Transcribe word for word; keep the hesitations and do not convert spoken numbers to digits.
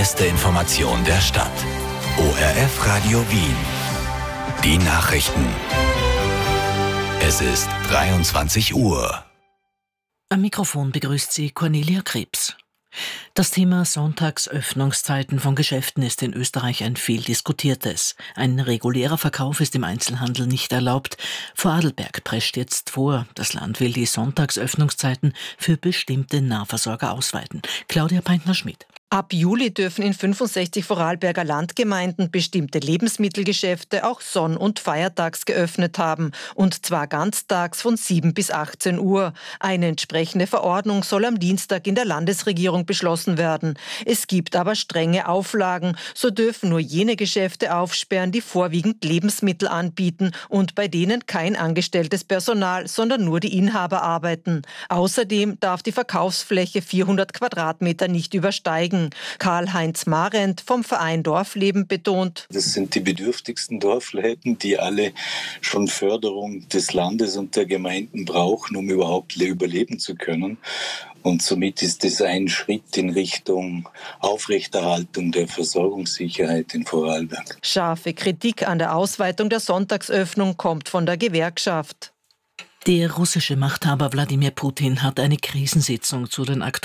beste Information der Stadt. O R F Radio Wien. Die Nachrichten. Es ist dreiundzwanzig Uhr. Am Mikrofon begrüßt Sie Cornelia Krebs. Das Thema Sonntagsöffnungszeiten von Geschäften ist in Österreich ein viel diskutiertes. Ein regulärer Verkauf ist im Einzelhandel nicht erlaubt. Vorarlberg prescht jetzt vor. Das Land will die Sonntagsöffnungszeiten für bestimmte Nahversorger ausweiten. Claudia Peintner-Schmidt. Ab Juli dürfen in fünfundsechzig Vorarlberger Landgemeinden bestimmte Lebensmittelgeschäfte auch sonn- und feiertags geöffnet haben. Und zwar ganztags von sieben bis achtzehn Uhr. Eine entsprechende Verordnung soll am Dienstag in der Landesregierung beschlossen werden. Es gibt aber strenge Auflagen. So dürfen nur jene Geschäfte aufsperren, die vorwiegend Lebensmittel anbieten und bei denen kein angestelltes Personal, sondern nur die Inhaber arbeiten. Außerdem darf die Verkaufsfläche vierhundert Quadratmeter nicht übersteigen. Karl-Heinz Marent vom Verein Dorfleben betont: Das sind die bedürftigsten Dorfläden, die alle schon Förderung des Landes und der Gemeinden brauchen, um überhaupt überleben zu können. Und somit ist es ein Schritt in Richtung Aufrechterhaltung der Versorgungssicherheit in Vorarlberg. Scharfe Kritik an der Ausweitung der Sonntagsöffnung kommt von der Gewerkschaft. Der russische Machthaber Wladimir Putin hat eine Krisensitzung zu den aktuellen